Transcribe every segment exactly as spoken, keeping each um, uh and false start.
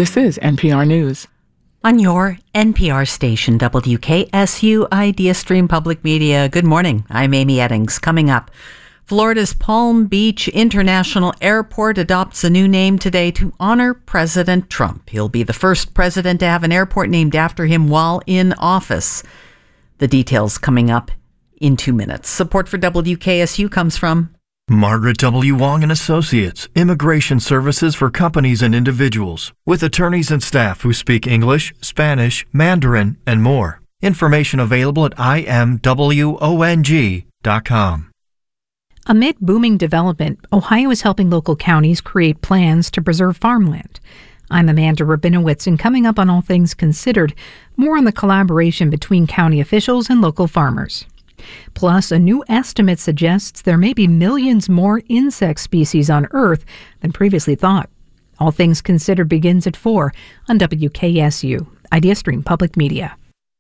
This is N P R News. On your N P R station, W K S U Idea Stream Public Media. Good morning. I'm Amy Eddings. Coming up, Florida's Palm Beach International Airport adopts a new name today to honor President Trump. He'll be the first president to have an airport named after him while in office. The details coming up in two minutes. Support for W K S U comes from Margaret W. Wong and Associates, immigration services for companies and individuals, with attorneys and staff who speak English, Spanish, Mandarin, and more. Information available at I M W O N G dot com. Amid booming development, Ohio is helping local counties create plans to preserve farmland. I'm Amanda Rabinowitz, and coming up on All Things Considered, more on the collaboration between county officials and local farmers. Plus, a new estimate suggests there may be millions more insect species on Earth than previously thought. All Things Considered begins at four on W K S U, Idea Stream Public Media.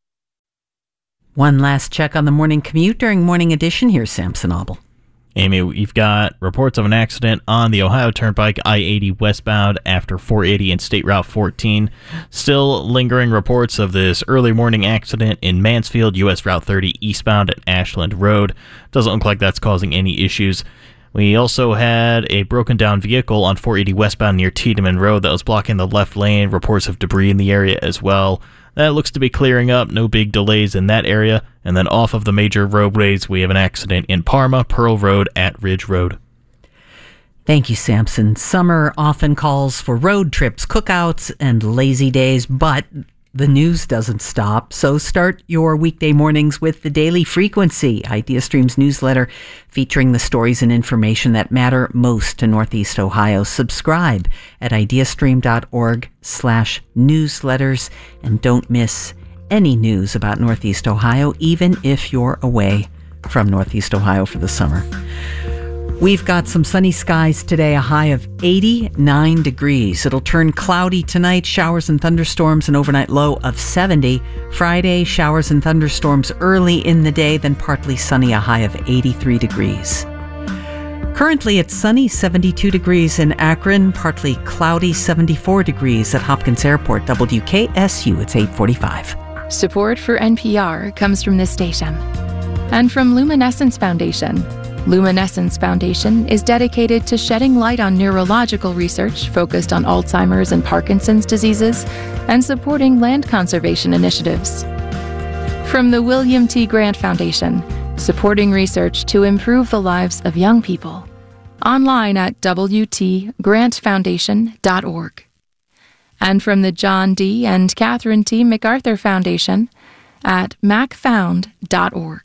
One last check on the morning commute during Morning Edition. Here's Samson Obel. Amy, we've got reports of an accident on the Ohio Turnpike I eighty westbound after four eighty and State Route fourteen. Still lingering reports of this early morning accident in Mansfield, U S Route thirty eastbound at Ashland Road. Doesn't look like that's causing any issues. We also had a broken down vehicle on four eighty westbound near Tiedemann Road that was blocking the left lane. Reports of debris in the area as well. That looks to be clearing up. No big delays in that area. And then off of the major roadways, we have an accident in Parma, Pearl Road at Ridge Road. Thank you, Samson. Summer often calls for road trips, cookouts, and lazy days, but the news doesn't stop. So start your weekday mornings with the Daily Frequency, IdeaStream's newsletter featuring the stories and information that matter most to Northeast Ohio. Subscribe at ideastream.org slash newsletters and don't miss any news about Northeast Ohio, even if you're away from Northeast Ohio for the summer. We've got some sunny skies today, a high of eighty-nine degrees. It'll turn cloudy tonight, showers and thunderstorms, an overnight low of seventy. Friday, showers and thunderstorms early in the day, then partly sunny, a high of eighty-three degrees. Currently, it's sunny, seventy-two degrees in Akron, partly cloudy, seventy-four degrees at Hopkins Airport. W K S U, it's eight forty-five. Support for N P R comes from this station and from Luminescence Foundation. Luminescence Foundation is dedicated to shedding light on neurological research focused on Alzheimer's and Parkinson's diseases and supporting land conservation initiatives. From the William T. Grant Foundation, supporting research to improve the lives of young people. Online at w t grant foundation dot org. And from the John D. and Catherine T. MacArthur Foundation at mac found dot org.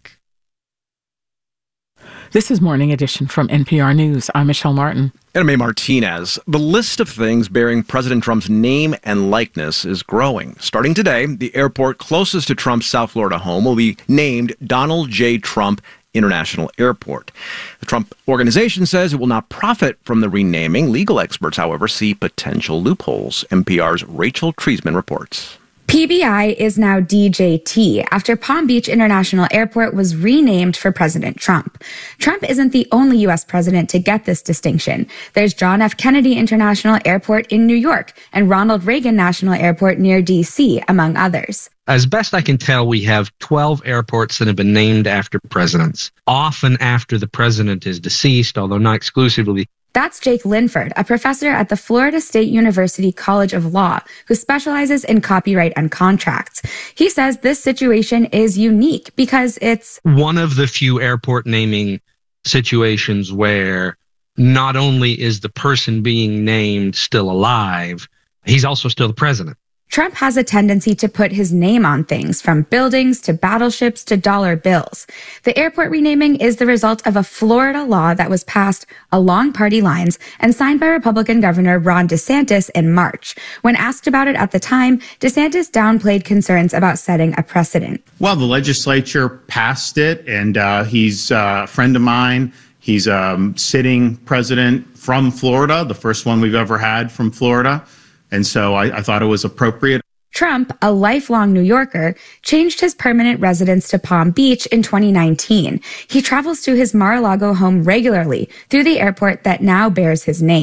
This is Morning Edition from N P R News. I'm Michelle Martin. And I'm A. Martinez. The list of things bearing President Trump's name and likeness is growing. Starting today, the airport closest to Trump's South Florida home will be named Donald J. Trump International Airport. The Trump Organization says it will not profit from the renaming. Legal experts, however, see potential loopholes. N P R's Rachel Treisman reports. P B I is now D J T after Palm Beach International Airport was renamed for President Trump. Trump isn't the only U S president to get this distinction. There's John F. Kennedy International Airport in New York and Ronald Reagan National Airport near D C, among others. As best I can tell, we have twelve airports that have been named after presidents, often after the president is deceased, although not exclusively. That's Jake Linford, a professor at the Florida State University College of Law, who specializes in copyright and contracts. He says this situation is unique because it's one of the few airport naming situations where not only is the person being named still alive, he's also still the president. Trump has a tendency to put his name on things, from buildings to battleships to dollar bills. The airport renaming is the result of a Florida law that was passed along party lines and signed by Republican Governor Ron DeSantis in March. When asked about it at the time, DeSantis downplayed concerns about setting a precedent. Well, the legislature passed it, and uh, he's uh, a friend of mine. He's a um, sitting president from Florida, the first one we've ever had from Florida. And so I, I thought it was appropriate. Trump, a lifelong New Yorker, changed his permanent residence to Palm Beach in twenty nineteen. He travels to his Mar-a-Lago home regularly through the airport that now bears his name.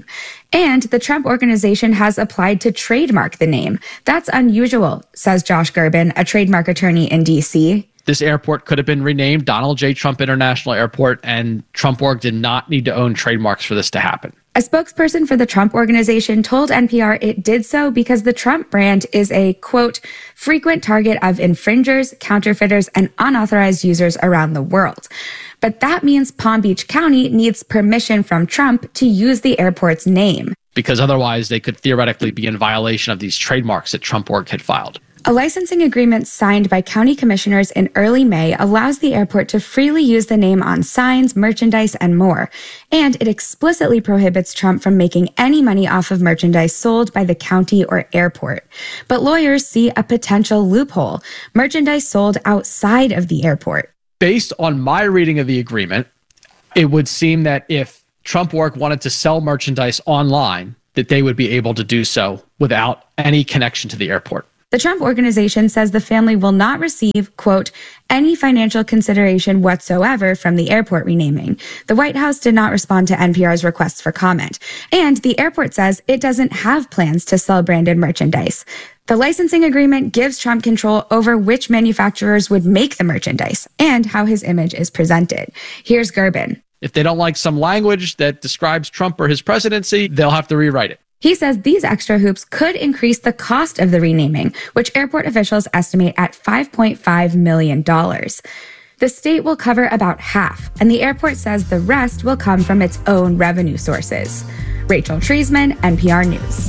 And the Trump Organization has applied to trademark the name. That's unusual, says Josh Gerben, a trademark attorney in D C. This airport could have been renamed Donald J. Trump International Airport, and Trump Org did not need to own trademarks for this to happen. A spokesperson for the Trump Organization told N P R it did so because the Trump brand is a, quote, frequent target of infringers, counterfeiters, and unauthorized users around the world. But that means Palm Beach County needs permission from Trump to use the airport's name. Because otherwise they could theoretically be in violation of these trademarks that Trump Org had filed. A licensing agreement signed by county commissioners in early May allows the airport to freely use the name on signs, merchandise, and more. And it explicitly prohibits Trump from making any money off of merchandise sold by the county or airport. But lawyers see a potential loophole: merchandise sold outside of the airport. Based on my reading of the agreement, it would seem that if Trump Org wanted to sell merchandise online, that they would be able to do so without any connection to the airport. The Trump Organization says the family will not receive, quote, any financial consideration whatsoever from the airport renaming. The White House did not respond to N P R's requests for comment. And the airport says it doesn't have plans to sell branded merchandise. The licensing agreement gives Trump control over which manufacturers would make the merchandise and how his image is presented. Here's Gerben. If they don't like some language that describes Trump or his presidency, they'll have to rewrite it. He says these extra hoops could increase the cost of the renaming, which airport officials estimate at five point five million dollars. The state will cover about half, and the airport says the rest will come from its own revenue sources. Rachel Treisman, N P R News.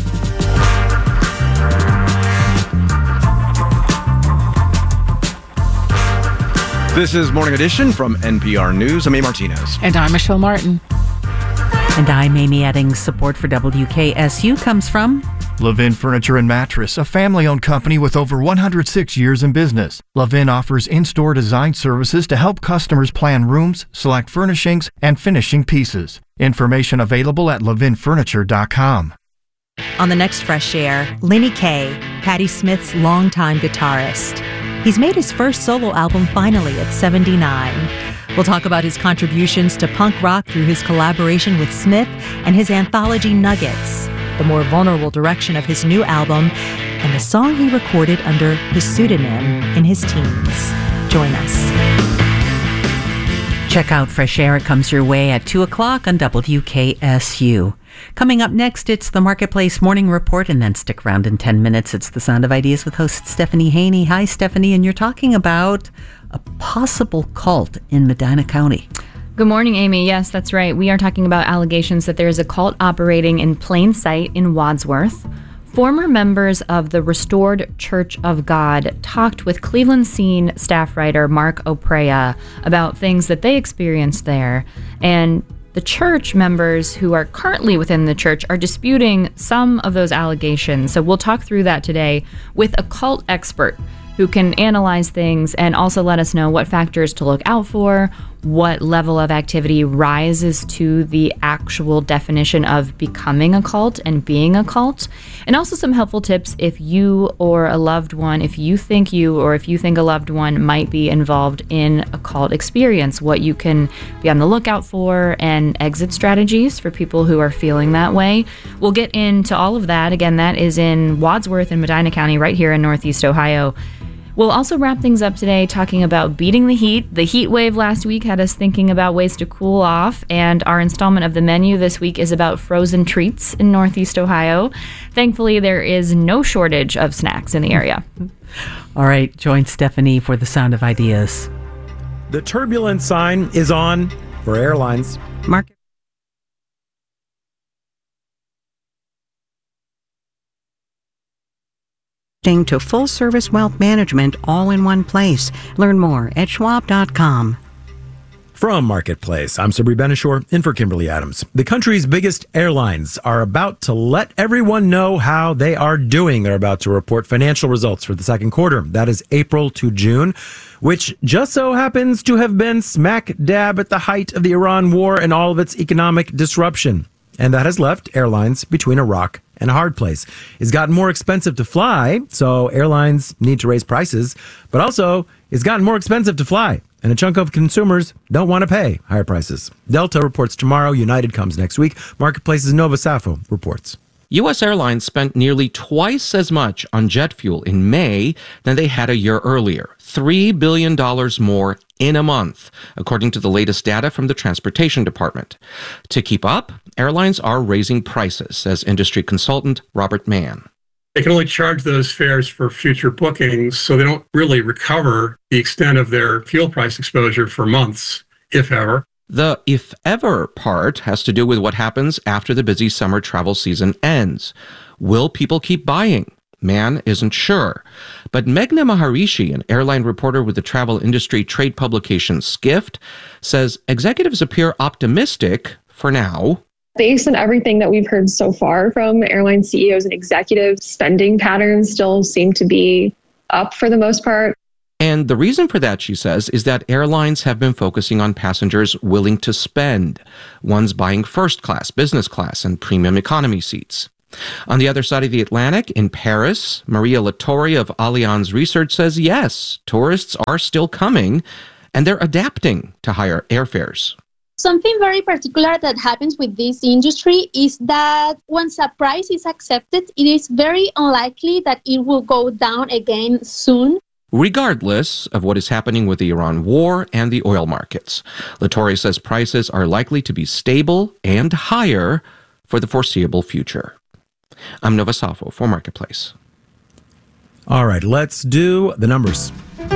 This is Morning Edition from N P R News. I'm A. Martinez. And I'm Michelle Martin. And I'm Amy Eddings. Support for W K S U comes from Levin Furniture and Mattress, a family-owned company with over one hundred six years in business. Levin offers in-store design services to help customers plan rooms, select furnishings, and finishing pieces. Information available at levin furniture dot com. On the next Fresh Air, Lenny Kaye, Patti Smith's longtime guitarist. He's made his first solo album finally at seventy-nine. We'll talk about his contributions to punk rock through his collaboration with Smith and his anthology Nuggets, the more vulnerable direction of his new album, and the song he recorded under his pseudonym in his teens. Join us. Check out Fresh Air. It comes your way at two o'clock on W K S U. Coming up next, it's the Marketplace Morning Report, and then stick around in ten minutes. It's the Sound of Ideas with host Stephanie Haney. Hi, Stephanie, and you're talking about a possible cult in Medina County. Good morning, Amy. Yes, that's right. We are talking about allegations that there is a cult operating in plain sight in Wadsworth. Former members of the Restored Church of God talked with Cleveland Scene staff writer Mark Oprea about things that they experienced there. And the church members who are currently within the church are disputing some of those allegations. So we'll talk through that today with a cult expert who can analyze things and also let us know what factors to look out for, what level of activity rises to the actual definition of becoming a cult and being a cult, and also some helpful tips if you or a loved one, if you think you or if you think a loved one might be involved in a cult experience, what you can be on the lookout for, and exit strategies for people who are feeling that way. We'll get into all of that. Again, that is in Wadsworth and Medina County right here in Northeast Ohio. We'll also wrap things up today talking about beating the heat. The heat wave last week had us thinking about ways to cool off, and our installment of the menu this week is about frozen treats in Northeast Ohio. Thankfully, there is no shortage of snacks in the area. All right, join Stephanie for the Sound of Ideas. The turbulence sign is on for airlines. Mark. To full-service wealth management all in one place. Learn more at schwab dot com. From Marketplace, I'm Sabri Benishore, in for Kimberly Adams. The country's biggest airlines are about to let everyone know how they are doing. They're about to report financial results for the second quarter. That is April to June, which just so happens to have been smack dab at the height of the Iran war and all of its economic disruption. And that has left airlines between a rock and a hard place. It's gotten more expensive to fly, so airlines need to raise prices, but also it's gotten more expensive to fly. and a chunk of consumers don't want to pay higher prices. Delta reports tomorrow. United comes next week. Marketplace's Nova Safo reports. U S airlines spent nearly twice as much on jet fuel in May than they had a year earlier, three billion dollars more in a month, according to the latest data from the Transportation Department. To keep up, airlines are raising prices, says industry consultant Robert Mann. They can only charge those fares for future bookings, so they don't really recover the extent of their fuel price exposure for months, if ever. The if ever part has to do with what happens after the busy summer travel season ends. Will people keep buying? Mann isn't sure. But Meghna Maharishi, an airline reporter with the travel industry trade publication Skift, says executives appear optimistic for now. Based on everything that we've heard so far from airline C E Os and executives, spending patterns still seem to be up for the most part. And the reason for that, she says, is that airlines have been focusing on passengers willing to spend, ones buying first class, business class, and premium economy seats. On the other side of the Atlantic, in Paris, Maria Lattori of Allianz Research says, yes, tourists are still coming, and they're adapting to higher airfares. Something very particular that happens with this industry is that once a price is accepted, it is very unlikely that it will go down again soon. Regardless of what is happening with the Iran war and the oil markets, Lattori says prices are likely to be stable and higher for the foreseeable future. I'm Nova Safo for Marketplace. All right, let's do the numbers.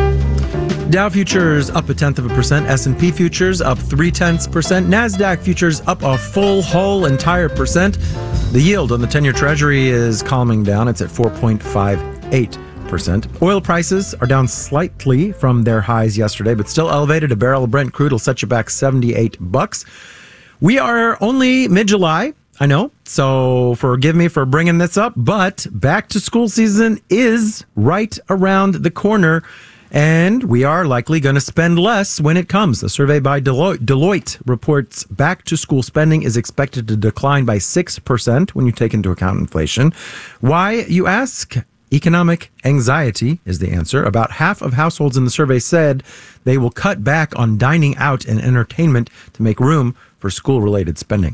Dow futures up a tenth of a percent. S and P futures up three tenths percent. NASDAQ futures up a full whole entire percent. The yield on the ten-year Treasury is calming down. It's at four point five eight percent. Oil prices are down slightly from their highs yesterday, but still elevated. A barrel of Brent crude will set you back seventy-eight bucks. We are only mid-July, I know, so forgive me for bringing this up, but back to school season is right around the corner, and we are likely going to spend less when it comes. A survey by Deloitte, Deloitte reports back to school spending is expected to decline by six percent when you take into account inflation. Why, you ask? Economic anxiety is the answer. About half of households in the survey said they will cut back on dining out and entertainment to make room for school-related spending.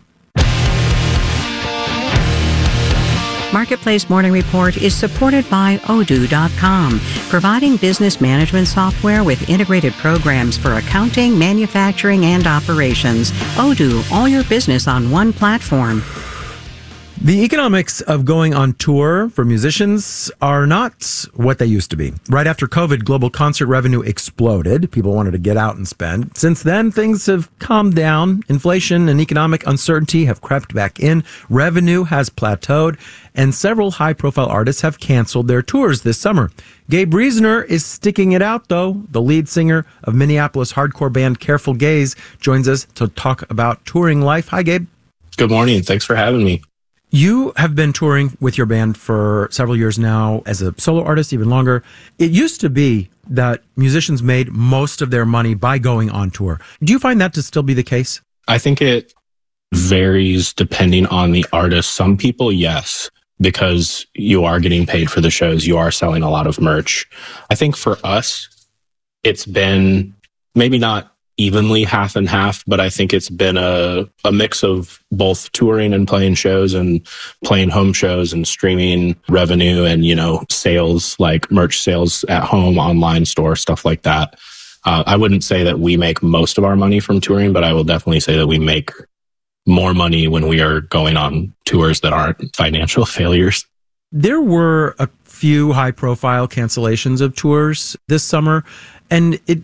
Marketplace Morning Report is supported by Odoo dot com, providing business management software with integrated programs for accounting, manufacturing, and operations. Odoo, all your business on one platform. The economics of going on tour for musicians are not what they used to be. Right after COVID, global concert revenue exploded. People wanted to get out and spend. Since then, things have calmed down. Inflation and economic uncertainty have crept back in. Revenue has plateaued, and several high-profile artists have canceled their tours this summer. Gabe Reasoner is sticking it out, though. The lead singer of Minneapolis hardcore band Careful Gaze joins us to talk about touring life. Hi, Gabe. Good morning. Thanks for having me. You have been touring with your band for several years now as a solo artist, even longer. It used to be that musicians made most of their money by going on tour. Do you find that to still be the case? I think it varies depending on the artist. Some people, yes, because you are getting paid for the shows. You are selling a lot of merch. I think for us, it's been maybe not evenly half and half, but I think it's been a, a mix of both touring and playing shows and playing home shows and streaming revenue and, you know, sales, like merch sales at home, online store, stuff like that. Uh, I wouldn't say that we make most of our money from touring, but I will definitely say that we make more money when we are going on tours that aren't financial failures. There were a few high profile cancellations of tours this summer, and it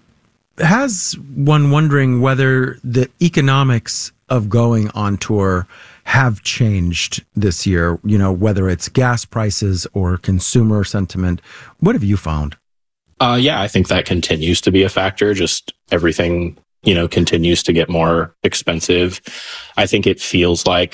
has one wondering whether the economics of going on tour have changed this year, you know, whether it's gas prices or consumer sentiment. What have you found? Uh, yeah, I think that continues to be a factor. Just everything, you know, continues to get more expensive. I think it feels like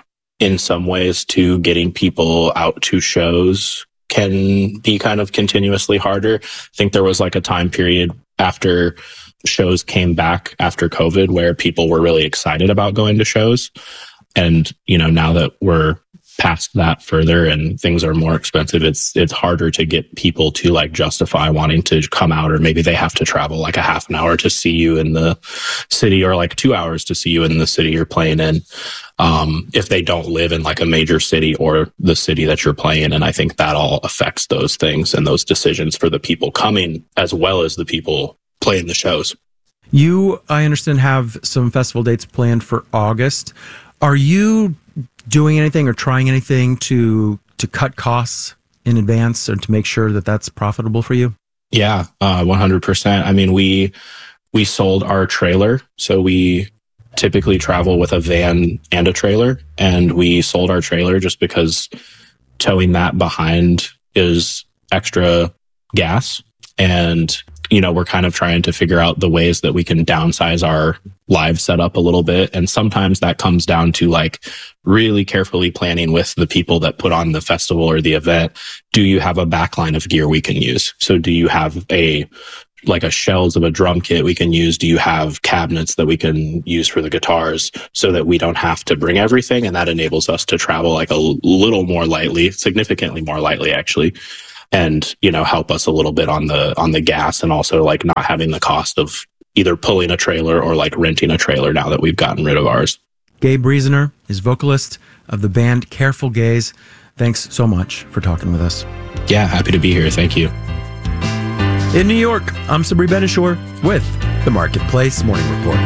in some ways too, getting people out to shows can be kind of continuously harder. I think there was like a time period after shows came back after COVID where people were really excited about going to shows. And, you know, now that we're past that further and things are more expensive, it's it's harder to get people to like justify wanting to come out, or maybe they have to travel like a half an hour to see you in the city, or like two hours to see you in the city you're playing in, um, if they don't live in like a major city or the city that you're playing. And I think that all affects those things and those decisions for the people coming as well as the people playing the shows. You, I understand, have some festival dates planned for August. Are you doing anything or trying anything to to cut costs in advance or to make sure that that's profitable for you? Yeah, uh, one hundred percent. I mean, we we sold our trailer, so we typically travel with a van and a trailer, and we sold our trailer just because towing that behind is extra gas. And you know, we're kind of trying to figure out the ways that we can downsize our live setup a little bit. And sometimes that comes down to like really carefully planning with the people that put on the festival or the event. Do you have a backline of gear we can use? So do you have a, like a shells of a drum kit we can use? Do you have cabinets that we can use for the guitars so that we don't have to bring everything? And that enables us to travel like a little more lightly, significantly more lightly actually. And, you know, help us a little bit on the on the gas, and also like not having the cost of either pulling a trailer or like renting a trailer now that we've gotten rid of ours. Gabe Reasoner is vocalist of the band Careful Gaze. Thanks so much for talking with us. Yeah, happy to be here. Thank you. In New York, I'm Sabri Benishore with the Marketplace Morning Report.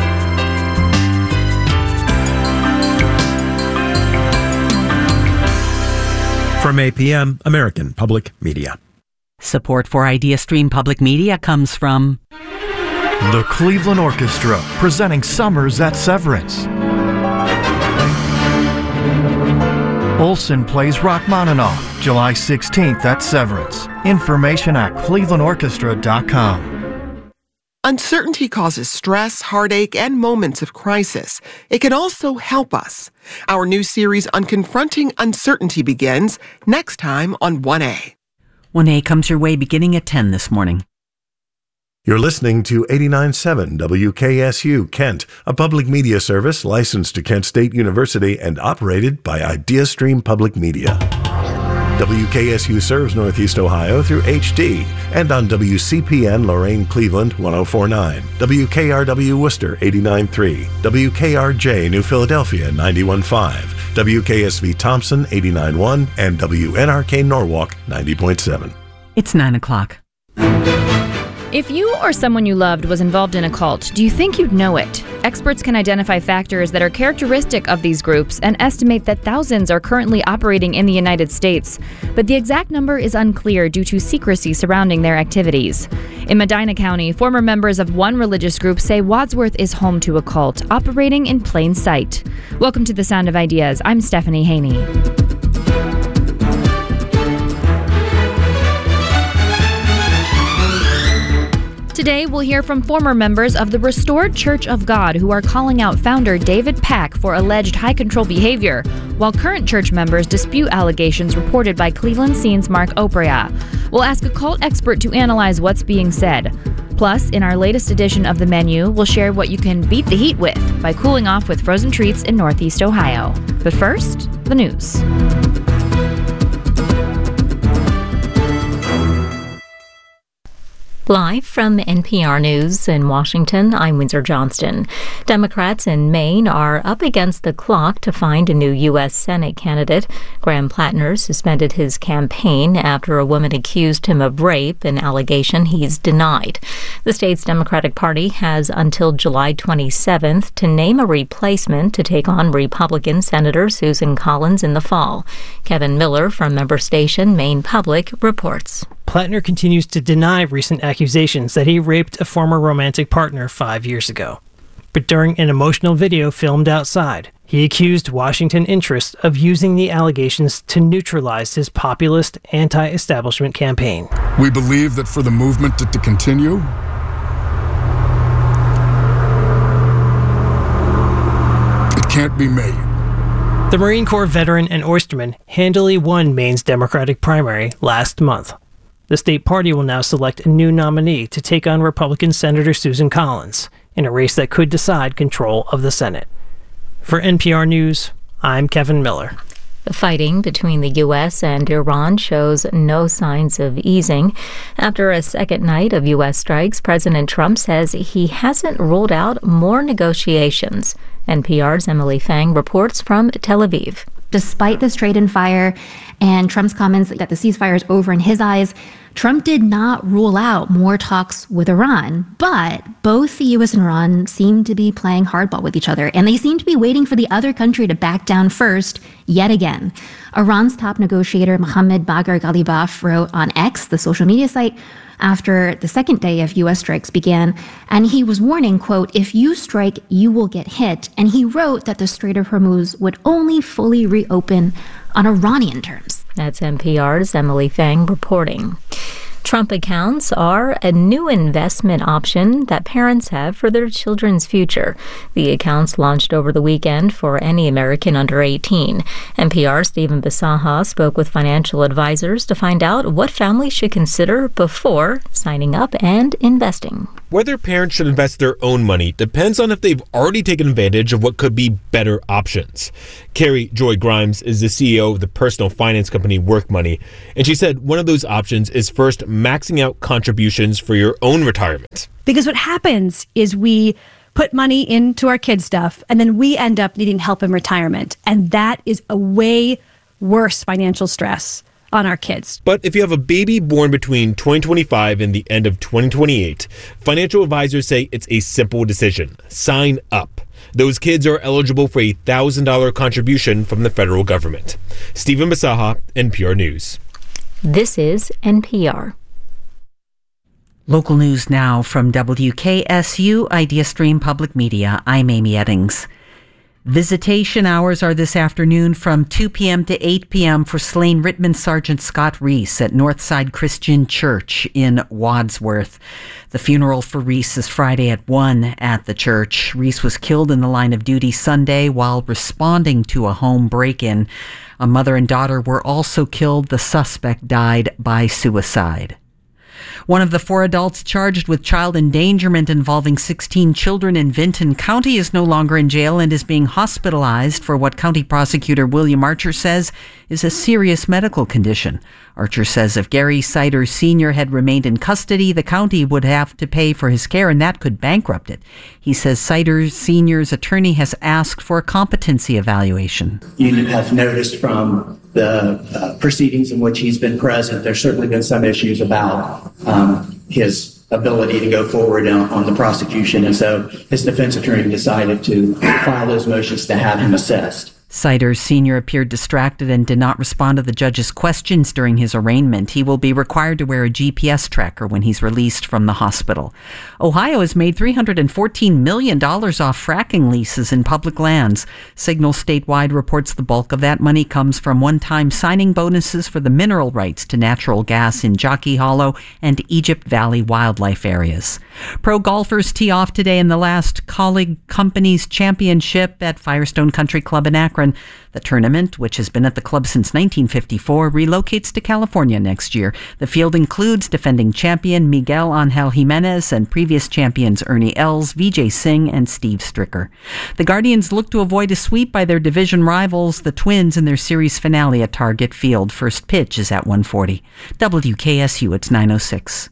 From A P M, American Public Media. Support for IdeaStream Public Media comes from the Cleveland Orchestra, presenting Summers at Severance. Olson plays Rachmaninoff, July sixteenth at Severance. Information at cleveland orchestra dot com. Uncertainty causes stress, heartache, and moments of crisis. It can also help us. Our new series on confronting uncertainty begins next time on one A. one A comes your way beginning at ten this morning. You're listening to eighty-nine point seven W K S U Kent, a public media service licensed to Kent State University and operated by IdeaStream Public Media. W K S U serves Northeast Ohio through H D and on W C P N Lorain Cleveland one oh four point nine, W K R W Worcester eighty-nine point three, W K R J New Philadelphia ninety-one point five, W K S V Thompson eighty-nine point one, and W N R K Norwalk ninety point seven. It's nine o'clock. If you or someone you loved was involved in a cult, do you think you'd know it? Experts can identify factors that are characteristic of these groups and estimate that thousands are currently operating in the United States. But the exact number is unclear due to secrecy surrounding their activities. In Medina County, former members of one religious group say Wadsworth is home to a cult operating in plain sight. Welcome to The Sound of Ideas. I'm Stephanie Haney. Today, we'll hear from former members of the Restored Church of God who are calling out founder David Pack for alleged high-control behavior, while current church members dispute allegations reported by Cleveland Scene's Mark Oprea. We'll ask a cult expert to analyze what's being said. Plus, in our latest edition of The Menu, we'll share what you can beat the heat with by cooling off with frozen treats in Northeast Ohio. But first, the news. Live from N P R News in Washington, I'm Windsor Johnston. Democrats in Maine are up against the clock to find a new U S Senate candidate. Graham Plattner suspended his campaign after a woman accused him of rape, an allegation he's denied. The state's Democratic Party has until July twenty-seventh to name a replacement to take on Republican Senator Susan Collins in the fall. Kevin Miller from member station Maine Public reports. Plattner continues to deny recent accusations that he raped a former romantic partner five years ago. But during an emotional video filmed outside, he accused Washington interests of using the allegations to neutralize his populist, anti-establishment campaign. We believe that for the movement to, to continue, it can't be made. The Marine Corps veteran and oysterman handily won Maine's Democratic primary last month. The state party will now select a new nominee to take on Republican Senator Susan Collins in a race that could decide control of the Senate. For N P R News, I'm Kevin Miller. The fighting between the U S and Iran shows no signs of easing. After a second night of U S strikes, President Trump says he hasn't ruled out more negotiations. N P R's Emily Fang reports from Tel Aviv. Despite the straight-in fire and Trump's comments that the ceasefire is over in his eyes, Trump did not rule out more talks with Iran. But both the U S and Iran seem to be playing hardball with each other, and they seem to be waiting for the other country to back down first, yet again. Iran's top negotiator, Mohammad Bagher Ghalibaf, wrote on X, the social media site, after the second day of U S strikes began, and he was warning, quote, "If you strike, you will get hit." And he wrote that the Strait of Hormuz would only fully reopen on Iranian terms. That's N P R's Emily Fang reporting. Trump accounts are a new investment option that parents have for their children's future. The accounts launched over the weekend for any American under eighteen. N P R's Stephen Bisaha spoke with financial advisors to find out what families should consider before signing up and investing. Whether parents should invest their own money depends on if they've already taken advantage of what could be better options. Carrie Joy Grimes is the C E O of the personal finance company Work Money, and she said one of those options is first maxing out contributions for your own retirement. Because what happens is we put money into our kids' stuff, and then we end up needing help in retirement, and that is a way worse financial stress on our kids. But if you have a baby born between twenty twenty-five and the end of twenty twenty-eight, financial advisors say it's a simple decision. Sign up. Those kids are eligible for a one thousand dollars contribution from the federal government. Stephen Bisaha, N P R News. This is N P R. Local news now from W K S U Idea Stream Public Media. I'm Amy Eddings. Visitation hours are this afternoon from two p.m. to eight p.m. for slain Rittman Sergeant Scott Reese at Northside Christian Church in Wadsworth. The funeral for Reese is Friday at one at the church. Reese was killed in the line of duty Sunday while responding to a home break-in. A mother and daughter were also killed. The suspect died by suicide. One of the four adults charged with child endangerment involving sixteen children in Vinton County is no longer in jail and is being hospitalized for what County Prosecutor William Archer says is a serious medical condition. Archer says if Gary Siders Senior had remained in custody, the county would have to pay for his care, and that could bankrupt it. He says Siders Senior's attorney has asked for a competency evaluation. You have noticed from the uh, proceedings in which he's been present, there's certainly been some issues about um, his ability to go forward on, on the prosecution. And so his defense attorney decided to file those motions to have him assessed. Siders Senior appeared distracted and did not respond to the judge's questions during his arraignment. He will be required to wear a G P S tracker when he's released from the hospital. Ohio has made three hundred fourteen million dollars off fracking leases in public lands. Signal Statewide reports the bulk of that money comes from one-time signing bonuses for the mineral rights to natural gas in Jockey Hollow and Egypt Valley wildlife areas. Pro golfers tee off today in the last Colleague Companies Championship at Firestone Country Club in Akron. The tournament, which has been at the club since nineteen fifty-four, relocates to California next year. The field includes defending champion Miguel Angel Jimenez and previous champions Ernie Els, Vijay Singh, and Steve Stricker. The Guardians look to avoid a sweep by their division rivals, the Twins, in their series finale at Target Field. First pitch is at one forty. W K S U, it's nine oh six.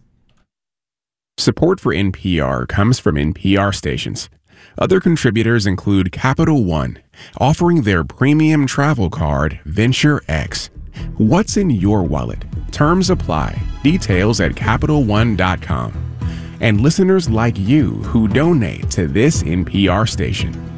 Support for N P R comes from N P R stations. Other contributors include Capital One, offering their premium travel card, Venture X. What's in your wallet? Terms apply. Details at Capital One dot com. And listeners like you who donate to this N P R station.